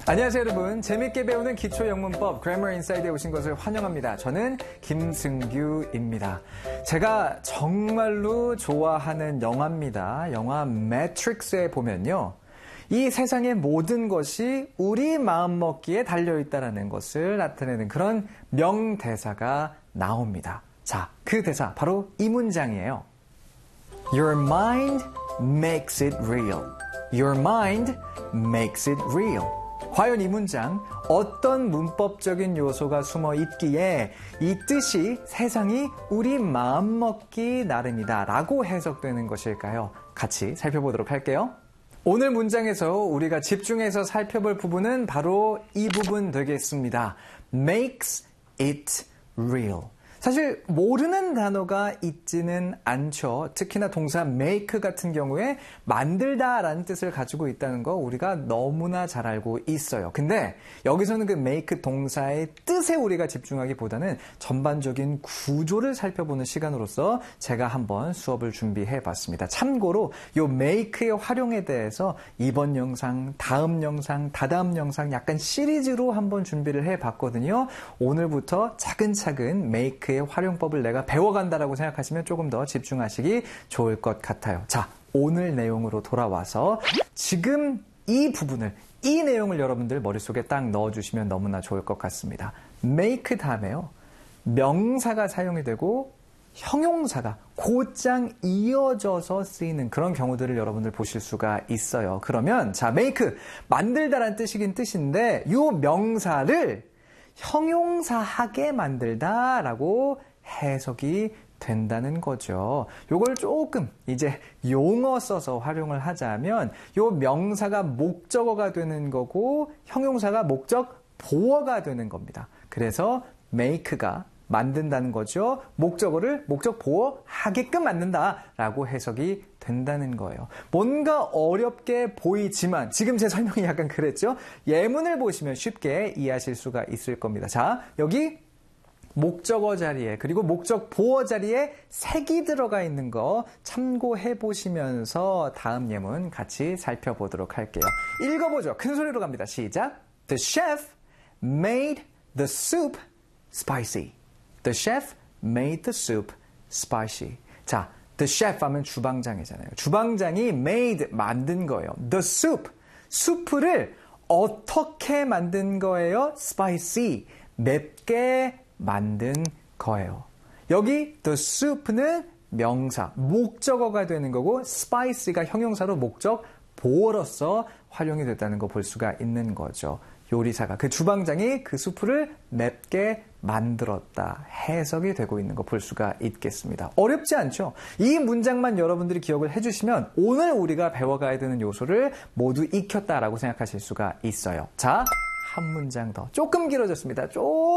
안녕하세요 여러분. 재밌게 배우는 기초영문법 Grammar Inside에 오신 것을 환영합니다. 저는 김승규입니다. 제가 정말로 좋아하는 영화입니다. 영화 매트릭스에 보면요. 이 세상의 모든 것이 우리 마음먹기에 달려있다는 것을 나타내는 그런 명대사가 나옵니다. 자, 그 대사 바로 이 문장이에요. Your mind makes it real. Your mind makes it real. 과연 이 문장 어떤 문법적인 요소가 숨어 있기에 이 뜻이 세상이 우리 마음먹기 나름이다 라고 해석되는 것일까요? 같이 살펴보도록 할게요. 오늘 문장에서 우리가 집중해서 살펴볼 부분은 바로 이 부분 되겠습니다. makes it real. 사실 모르는 단어가 있지는 않죠. 특히나 동사 make 같은 경우에 만들다라는 뜻을 가지고 있다는 거 우리가 너무나 잘 알고 있어요. 근데 여기서는 그 make 동사의 뜻에 우리가 집중하기보다는 전반적인 구조를 살펴보는 시간으로서 제가 한번 수업을 준비해 봤습니다. 참고로 이 make의 활용에 대해서 이번 영상, 다음 영상, 다다음 영상 약간 시리즈로 한번 준비를 해 봤거든요. 오늘부터 차근차근 make의 활용법을 내가 배워간다라고 생각하시면 조금 더 집중하시기 좋을 것 같아요. 자, 오늘 내용으로 돌아와서 지금 이 부분을, 이 내용을 여러분들 머릿속에 딱 넣어주시면 너무나 좋을 것 같습니다. make 다음에요. 명사가 사용이 되고 형용사가 곧장 이어져서 쓰이는 그런 경우들을 여러분들 보실 수가 있어요. 그러면 자, make, 만들다라는 뜻이긴 뜻인데 이 명사를 형용사하게 만들다라고 해석이 된다는 거죠. 요걸 조금 이제 용어 써서 활용을 하자면 요 명사가 목적어가 되는 거고 형용사가 목적 보어가 되는 겁니다. 그래서 make가 만든다는 거죠. 목적어를 목적 보어하게끔 만든다라고 해석이 된다는 거예요. 뭔가 어렵게 보이지만 지금 제 설명이 약간 그랬죠? 예문을 보시면 쉽게 이해하실 수가 있을 겁니다. 자, 여기 목적어 자리에 그리고 목적 보어 자리에 색이 들어가 있는 거 참고해 보시면서 다음 예문 같이 살펴보도록 할게요. 읽어보죠. 큰 소리로 갑니다. 시작. The chef made the soup spicy. The chef made the soup spicy. 자, the chef 하면 주방장이잖아요. 주방장이 made, 만든 거예요. The soup, 수프를 어떻게 만든 거예요? Spicy, 맵게 만든 거예요. 여기 the soup는 명사, 목적어가 되는 거고 spicy가 형용사로 목적 보어로서 활용이 됐다는 거 볼 수가 있는 거죠. 요리사가, 그 주방장이 그 수프를 맵게 만들었다. 해석이 되고 있는 거 볼 수가 있겠습니다. 어렵지 않죠? 이 문장만 여러분들이 기억을 해주시면 오늘 우리가 배워가야 되는 요소를 모두 익혔다라고 생각하실 수가 있어요. 자, 한 문장 더. 조금 길어졌습니다.